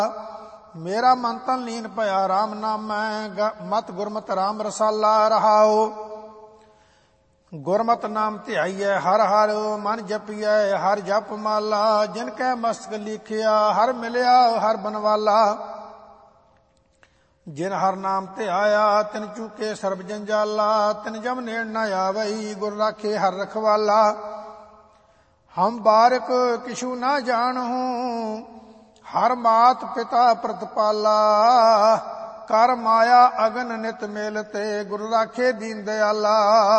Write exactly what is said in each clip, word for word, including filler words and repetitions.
ਮੇਰਾ ਮਨ ਤਨ ਲੀਨ ਭਇਆ ਰਾਮ ਨਾਮੈ, ਮਤ ਗੁਰਮਤਿ ਰਾਮ ਰਸਾਲਾ ਰਹਾਉ। ਗੁਰਮਤਿ ਨਾਮ ਧਿਆਈਐ ਹਰ ਹਰ, ਮਨ ਜਪੀਐ ਹਰ ਜਪ ਮਾਲਾ। ਜਿਨ ਕੈ ਮਸਤਕ ਲਿਖਿਆ ਹਰ ਮਿਲਿਆ ਹਰ ਬਨਵਾਲਾ। ਜਿਨ ਹਰ ਨਾਮ ਧਿਆਇਆ ਤਿਨ ਚੂਕੇ ਸਰਬ ਜੰਜਾਲਾ। ਤਿਨ ਜਮ ਨੇੜ ਨ ਆਵਈ ਗੁਰ ਰਾਖੇ ਹਰ ਰਖਵਾਲਾ। ਹਮ ਬਾਰਕ ਕਿਛੂ ਨਾ ਜਾਣਹੂੰ, ਹਰ ਮਾਤ ਪਿਤਾ ਪ੍ਰਤਪਾਲਾ। ਕਰ ਮਾਇਆ ਅਗਨ ਨਿਤ ਮੇਲ ਤੇ, ਗੁਰ ਰਾਖੇ ਦੀਨ ਦਿਆਲਾ।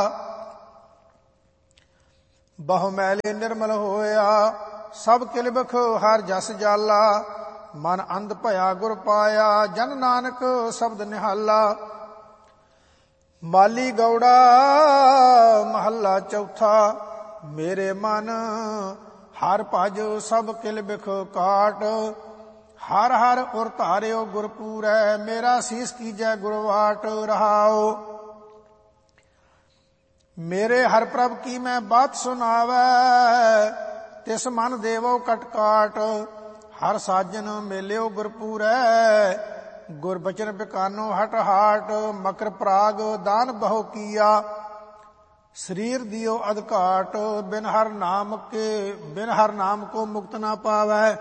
ਬਹੁ ਮੈਲੇ ਨਿਰਮਲ ਹੋਇਆ ਸਭ ਕਿਲਬਖ ਹਰ ਜਸ ਜਾਲਾ। ਮਨ ਅੰਧ ਭਇਆ ਗੁਰ ਪਾਇਆ, ਜਨ ਨਾਨਕ ਸ਼ਬਦ ਨਿਹਾਲਾ। ਮਾਲੀ ਗੌੜਾ ਮਹੱਲਾ ਚੌਥਾ। ਮੇਰੇ ਮਨ ਹਰ ਭਜ ਸਭ ਕਿਲ ਬਿਖ ਕਾਟ। ਹਰ ਹਰ ਉਰ ਧਾਰਿਓ ਗੁਰਪੂਰੈ, ਮੇਰਾ ਸੀਸ ਕੀਜੈ ਗੁਰਵਾਟ ਰਹਾਉ। ਮੇਰੇ ਹਰ ਪ੍ਰਭ ਕੀ ਮੈਂ ਬਾਤ ਸੁਣਾਵੈ, ਤਿਸ ਮਨ ਦੇਵੋ ਕਟ ਕਾਟ। ਹਰ ਸਾਜਨ ਮੇਲਿਓ ਗੁਰਪੂਰੈ, ਗੁਰ ਬਚਨ ਬਿਕਾਨੋ ਹਟ ਹਾਟ। ਮਕਰ ਪ੍ਰਾਗ ਦਾਨ ਬਹੁ ਕੀਆ, ਸਰੀਰ ਦਿਓ ਅਧਕਾਟ। ਬਿਨ ਹਰ ਨਾਮ ਕੇ ਬਿਨ ਹਰ ਨਾਮ ਕੋ ਮੁਕਤ ਨਾ ਪਾਵੈ,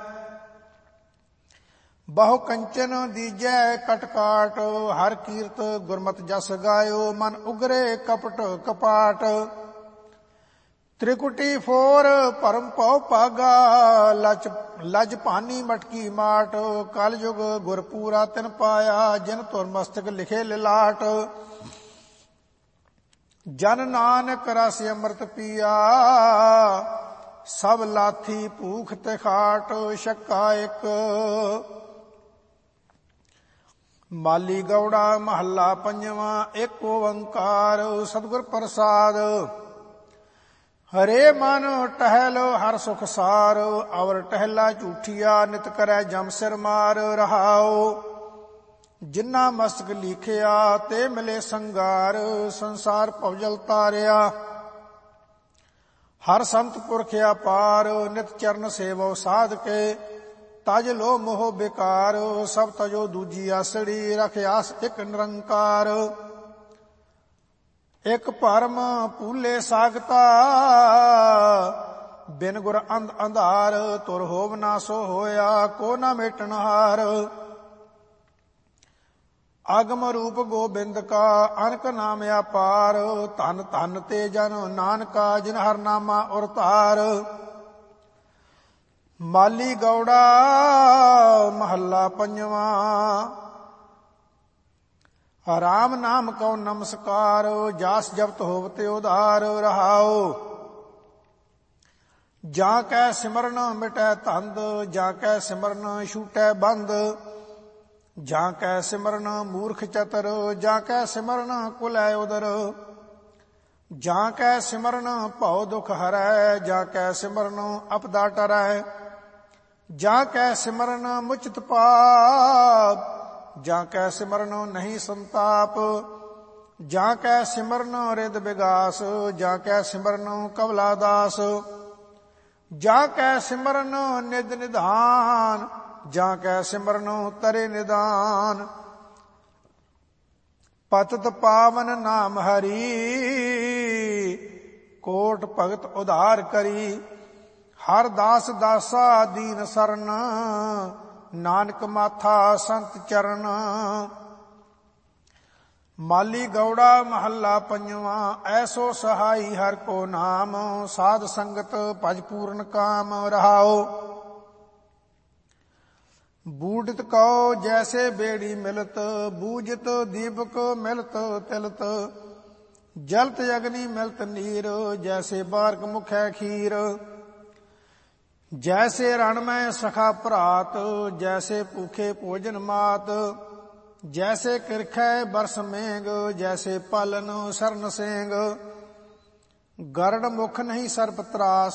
ਬਹੁ ਕੰਚਨ ਦੀਜੈ ਕਟ ਕਾਟ। ਹਰ ਕੀਰਤ ਗੁਰਮਤਿ ਜਸ ਗਾਇਓ, ਮਨ ਉਗਰੇ ਕਪਟ ਕਪਾਟ। ਤ੍ਰਿਕੁਟੀ ਫੋਰ ਭਰਮ ਭਉ ਪਾਗਾ, ਲਜ ਲਜ ਭਾਨੀ ਮਟਕੀ ਮਾਟ। ਕਲ ਯੁਗ ਗੁਰਪੂਰਾ ਤਿਨ ਪਾਇਆ, ਜਿਨ ਧੁਰ ਮਸਤਕ ਲਿਖੇ ਲਿਲਾਟ। ਜਨ ਨਾਨਕ ਰਸ ਅੰਮ੍ਰਿਤ ਪੀਆ, ਸਭ ਲਾਥੀ ਭੂਖ ਤੇ ਖਾਟ। ਛੱਕਾ ਇੱਕ। ਮਾਲੀ ਗੌੜਾ ਮਹੱਲਾ ਪੰਜਵਾਂ। ਇੱਕ ਓੰਕਾਰ ਸਤਿਗੁਰ ਪ੍ਰਸਾਦ। ਹਰੇ ਮਨ ਟਹਿਲੋ ਹਰ ਸੁਖ ਸਾਰ, ਅਵਰ ਟਹਿਲਾ ਝੂਠੀਆ ਨਿਤ ਕਰੈ ਜਮ ਸਿਰ ਮਾਰ ਰਹਾਉ। ਜਿਨਾ ਮਸਤਕ ਲਿਖਿਆ ਤੇ ਮਿਲੇ ਸੰਗਾਰ, ਸੰਸਾਰ ਭਵਜਲ ਤਾਰਿਆ। ਹਰ ਸੰਤ ਪੁਰਖਿਆ ਪਾਰ, ਨਿਤ ਚਰਨ ਸੇਵੋ ਸਾਧ ਕੇ। ਤਜ ਲੋ ਮੋਹ ਬੇਕਾਰ, ਸਭ ਤਜੋ ਦੂਜੀ ਆਸੜੀ। ਰਖ ਆਸ ਇੱਕ ਨਿਰੰਕਾਰ। ਇੱਕ ਭਰਮ ਭੂਲੇ ਸਾਗਤਾ, ਬਿਨ ਗੁਰ ਅੰਧ ਅੰਧਾਰ। ਤੁਰ ਹੋਵ ਨਾ ਸੋ ਹੋਇਆ, ਕੋ ਨਾ ਮੇਟਣ ਹਾਰ। ਅਗਮ ਰੂਪ ਗੋਬਿੰਦ ਕਾ, ਅਨਕ ਨਾਮ ਅਪਾਰ। ਧਨ ਧਨ ਤੇ ਜਨ ਨਾਨਕਾ, ਜਿਨ ਹਰ ਨਾਮਾ ਉਰ ਧਾਰ। ਮਾਲੀ ਗੌੜਾ ਮਹੱਲਾ ਪੰਜਵਾਂ। ਰਾਮ ਨਾਮ ਕਉ ਨਮਸਕਾਰ, ਜਾਸ ਜਪਤ ਹੋਵਤੇ ਉਧਾਰ ਰਹਾਉ। ਜਾਂ ਕੈ ਸਿਮਰਨ ਮਿਟੈ ਧੰਦ, ਜਾਂ ਕੈ ਸਿਮਰਨ ਛੂਟੈ ਬੰਦ। ਜਾਂ ਕੈ ਸਿਮਰਨ ਮੂਰਖ ਚਤਰ, ਜਾਂ ਕੈ ਸਿਮਰਨ ਕੁਲੈ ਉਦਰ। ਜਾਂ ਕੈ ਸਿਮਰਨ ਭਉ ਦੁਖ ਹਰੈ, ਜਾਂ ਕੈ ਸਿਮਰਨ ਅਪਦਾ ਟਰੈ। ਜਾਂ ਕੈ ਸਿਮਰਨ ਮੁਚਿਤ ਪਾਪ, ਜਾਂ ਕੈ ਸਿਮਰਨ ਨਹੀਂ ਸੰਤਾਪ। ਜਾਂ ਕੈ ਸਿਮਰਨ ਰਿਦ ਬਿਗਾਸ, ਜਾਂ ਕੈ ਸਿਮਰਨ ਕਵਲਾ ਦਾਸ। ਜਾਂ ਕੈ ਸਿਮਰਨ ਨਿਦ ਨਿਧਾਨ, ਜਾਂ ਕੈ ਸਿਮਰਨ ਤਰੇ ਨਿਦਾਨ। ਪਤਿਤ ਪਾਵਨ ਨਾਮ ਹਰੀ, ਕੋਟ ਭਗਤ ਉਧਾਰ ਕਰੀ। ਹਰ ਦਾਸ ਦਾਸਾ ਦੀਨ ਸਰਨ, ਨਾਨਕ ਮਾਥਾ ਸੰਤ ਚਰਨ। ਮਾਲੀ ਗੌੜਾ ਮਹੱਲਾ ਪੰਜਵਾਂ। ਐਸੋ ਸਹਾਈ ਹਰ ਕੋ ਨਾਮ, ਸਾਧ ਸੰਗਤ ਭਜ ਪੂਰਨ ਕਾਮ ਰਹਾਉ। ਬੂਢਿਤ ਕਉ ਜੈਸੇ ਬੇੜੀ ਮਿਲਤ, ਬੂਝਤ ਦੀਪਕ ਮਿਲਤ ਤਿਲਤ। ਜਲਤ ਅਗਨੀ ਮਿਲਤ ਨੀਰ, ਜੈਸੇ ਬਾਰਕ ਮੁਖੈ ਖੀਰ। ਜੈਸੇ ਰਣ ਮੈਂ ਸਖਾ ਭਰਾਤ, ਜੈਸੇ ਭੂਖੇ ਭੋਜਨ ਮਾਤ। ਜੈਸੇ ਕਿਰਖੈ ਬਰਸ ਮੇਘ, ਜੈਸੇ ਪਾਲਨ ਸਰਨ ਸੇਂਗ। ਗਰੜ ਮੁਖ ਨਹੀਂ ਸਰਪ ਤਰਾਸ,